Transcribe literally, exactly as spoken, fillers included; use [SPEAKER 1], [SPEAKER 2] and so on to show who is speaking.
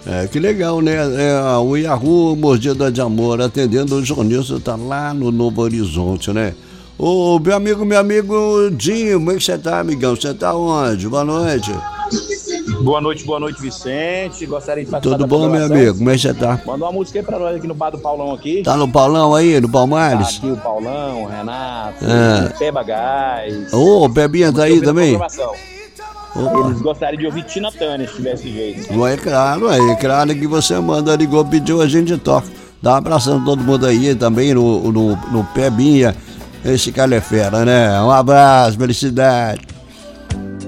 [SPEAKER 1] É, que legal, né? É, o Yahoo Mordida de Amor, atendendo o jornalista, tá lá no Novo Horizonte, né? Ô, meu amigo, meu amigo Dinho, como é que você tá, amigão? Você tá onde? Boa noite.
[SPEAKER 2] Boa noite, boa noite, Vicente. Gostaria de participar
[SPEAKER 1] Tudo
[SPEAKER 2] da
[SPEAKER 1] bom, meu
[SPEAKER 2] programação.
[SPEAKER 1] amigo? Como é que você tá?
[SPEAKER 2] Manda uma música aí pra nós aqui no bar do Paulão aqui.
[SPEAKER 1] Tá no Paulão aí, no
[SPEAKER 2] Tá
[SPEAKER 1] Palmares?
[SPEAKER 2] aqui o Paulão, o Renato,
[SPEAKER 1] É.
[SPEAKER 2] o Peba Gás.
[SPEAKER 1] Ô, o Bebinha tá aí também?
[SPEAKER 2] Opa. Eles gostariam de ouvir Tina Turner, se tivesse jeito.
[SPEAKER 1] Não é claro, é claro que você manda, ligou, pediu, a gente toca. Dá um abração a todo mundo aí também no, no, no Pebinha. Esse cara é fera, né? Um abraço, felicidade.